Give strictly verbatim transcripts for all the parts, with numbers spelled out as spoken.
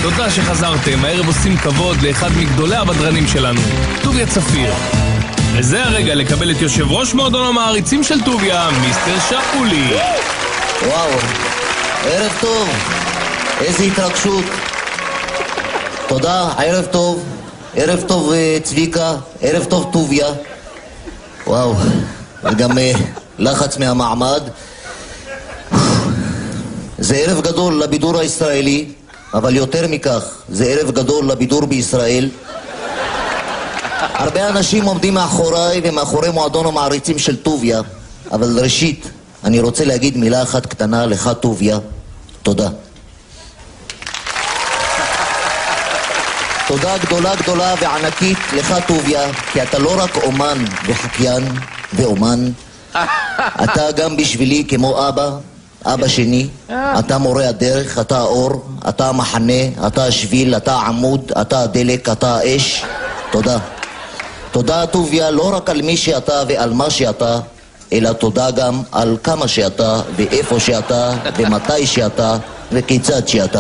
תודה שחזרתם. הערב עושים כבוד לאחד מגדולי הבדרנים שלנו, טוביה צפיר. וזה הרגע לקבל את יושב ראש מועדון המעריצים של טוביה, מיסטר שאולי. וואו, ערב טוב, איזה התרגשות. תודה, ערב טוב, ערב טוב צביקה, ערב טוב טוביה. וואו, וגם לחץ מהמעמד. זה ערב גדול לבידור הישראלי, אבל יותר מכך, זה ערב גדול לבידור בישראל. הרבה אנשים עומדים מאחוריי ומאחורי מועדון המעריצים של טוביה, אבל ראשית, אני רוצה להגיד מילה אחת קטנה לך טוביה. תודה. תודה גדולה גדולה וענקית לך טוביה, כי אתה לא רק אומן וחקיין ואומן, אתה גם בשבילי כמו אבא, אבא שני, אתה מורה הדרך, אתה האור, אתה המחנה, אתה השביל, אתה העמוד, אתה הדלק, אתה האש. תודה. תודה טוביה לא רק על מי שאתה ועל מה שאתה, אלא תודה גם על כמה שאתה ואיפה שאתה ומתי שאתה וכיצד שאתה.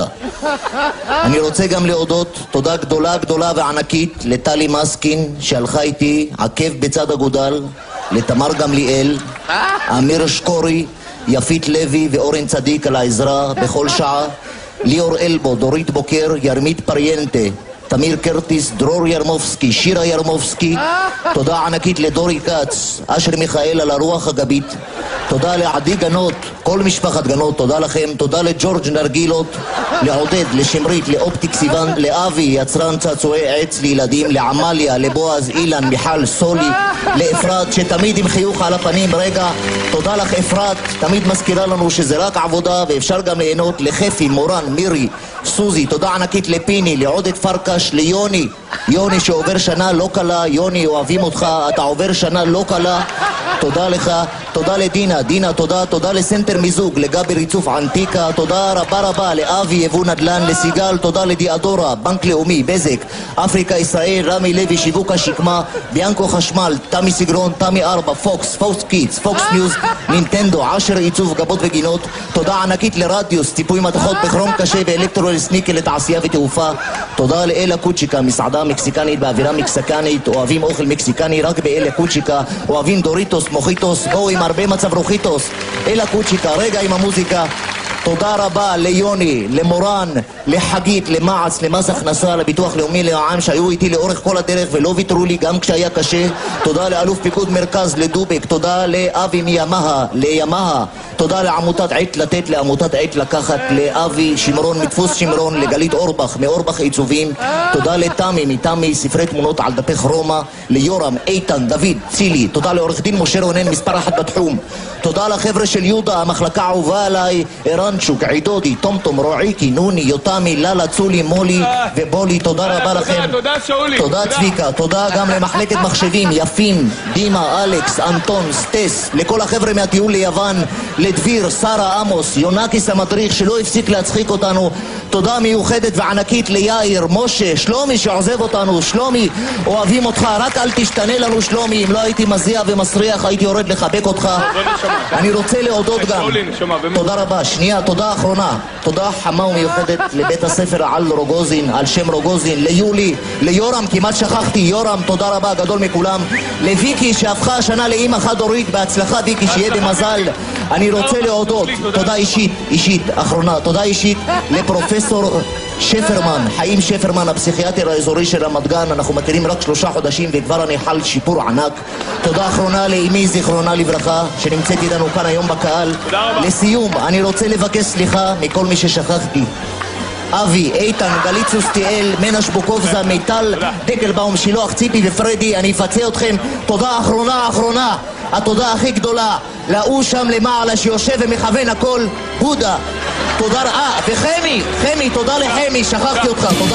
אני רוצה גם להודות תודה גדולה גדולה וענקית לטלי מסקין שהלכה איתי עקב בצד אגודל, לתמר גמליאל, אמיר שקורי, יפית לוי ואורן צדיק על העזרה בכל שעה, ליאור אלבו, דורית בוקר, ירמית פריינטה, תמיר קרטיס, דרור ירמובסקי, שירה ירמובסקי. תודה ענקית לדורי קץ, אשר מיכאל על הרוח הגבית. תודה לעדי גנות, כל משפחת גנות, תודה לכם. תודה לג'ורג' נרגילות, לעודד, לשמרית, לאופטיק סיוון, לאבי, יצרן צעצועי עץ לילדים, לעמליה, לבועז, אילן, מיכל, סולי, לאפרת, שתמיד עם חיוך על הפנים. רגע, תודה לך אפרת, תמיד מזכירה לנו שזה רק עבודה ואפשר גם ליהנות. לחפי, מורן, מירי, סוזי, תודה ענקית לפיני, לעודד פרקש, ליוני, יוני שעובר שנה לא קלה. יוני, אוהבים אותך, אתה עובר שנה לא קלה. תודה לך. תודה לדינה, דינה תודה. תודה לסנטר מיזוג, לגבי ריצוף ענתיקה. תודה רבה רבה לאבי יבוא נדל"ן, לסיגל. תודה לדיאדורה, בנק לאומי, בזק, אפריקה ישראל, רמי לוי, שיווק השקמה, ביאנקו חשמל, תמי סגרון, תמי ארבע, פוקס, פוקס קידס, פוקס ניוז, נינטנדו, עשר עיצוב גבות וגינות. תודה ענקית לרדיוס, טיפוי מתכות בכרום קשה ואלקטרול סניקל לתעשייה ותעופה. תודה לאלה קוצ'יקה, מסעדה מקסיקנית באווירה מקסיקנית, אוהבים אוכל מקסיקני רק באלה קוצ'יקה, אוהבים דוריטוס, מוחיטוס, בואו עם הרבה מצב רוחיטוס. אלה קוצ'יקה, רגע עם המוזיקה. תודה רבה ליוני, למורן, לחגית, למעץ, למס הכנסה, לביטוח לאומי, לעם שהיו איתי לאורך כל הדרך ולא ויתרו לי גם כשהיה קשה. תודה לאלוף פיקוד מרכז, לדובק. תודה לאבי מימאה, לימאה. תודה לעמותת עת לתת, לעמותת עת לקחת, לאבי שמרון מדפוס שמרון, לגלית אורבך מאורבך עיצובים. תודה לתמי מתמי ספרי תמונות על דפי כרoma, ליורם, איתן, דוד, צילי. תודה לעורך דין משה רונן מספר אחת בתחום. תודה לחבר'ה של יהודה, המחלקה אהובה עליי, ערנצ'וק, עידודי, טומטום, רועיקי, נוני, יוטמי, ללה, צולי, מולי ובולי. תודה רבה לכם. תודה שאולי. תודה צביקה. תודה גם למחלקת מחשבים, יפים, דימה, אלכס, אנטון, סטס, לכל החבר'ה מהטיול ליוון, לדביר, שרה, עמוס, יונקיס המדריך שלא הפסיק להצחיק אותנו. תודה מיוחדת וענקית ליאיר, משה, שלומי שעוזב אותנו. שלומי, אוהבים אותך, רק אל תשתנה לנו שלומי. אם לא הייתי מזיע ומסריח הייתי יורד לחבק אותך. אני רוצה להודות גם, תודה רבה. שנייה, תודה אחרונה, תודה חמה ומיוחדת לבית הספר על רוגוזין, על שם רוגוזין, ליולי, ליורם, כמעט שכחתי, יורם, תודה רבה, גדול מכולם. לוויקי שהפכה השנה לאמא חד הורית, בהצלחה ויקי, שיהיה במזל. אני רוצה להודות, תודה אישית, אישית, אחרונה, תודה אישית לפרופסור שפרמן, חיים שפרמן, הפסיכיאטר האזורי של רמת גן. אנחנו מכירים רק שלושה חודשים וכבר אני חל שיפור ענק. תודה אחרונה לאמי זיכרונה לברכה שנמצאת איתנו כאן היום בקהל. לסיום, אני רוצה לבקש סליחה מכל מי ששכחתי. אבי, איתן, גליצוס, תיאל, מנש בוקובזה, מיטל, דקלבאום, שילוח, ציפי ופרדי, אני אפצה אתכם. תודה אחרונה, אחרונה, התודה הכי גדולה לאו שם למעלה שיושב ומכוון הכל, בודה. תודה, אה, וחמי, חמי, תודה לחמי, שכחתי אותך, תודה.